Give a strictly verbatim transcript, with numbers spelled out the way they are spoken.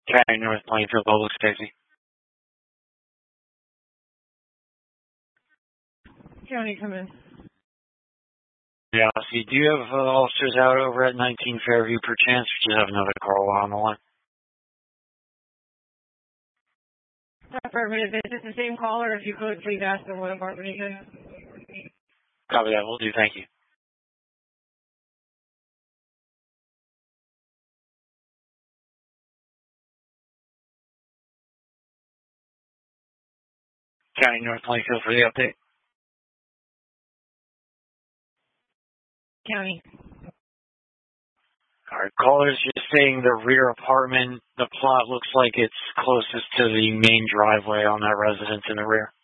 County North Plainfield Public Safety. County, come in. Yeah, see, do you have uh, officers out over at nineteen Fairview per chance? We just have another call on the line. Affirmative. Is this the same caller? If you could, please ask them what apartment he's in. Copy that. We'll do. Thank you. County North Plainfield for the update. County. All right, callers just saying the rear apartment, the plot looks like it's closest to the main driveway on that residence in the rear.